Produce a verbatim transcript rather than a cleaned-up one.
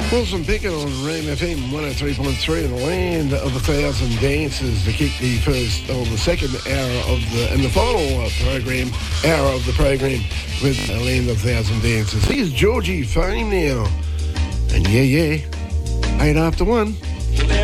Wilson Pickett on Ram F M one oh three point three in the land of a thousand dances to kick the first or the second hour of the and the final uh, program hour of the program with a land of a thousand dances. Here's Georgie Fame now, and yeah, yeah, eight after one.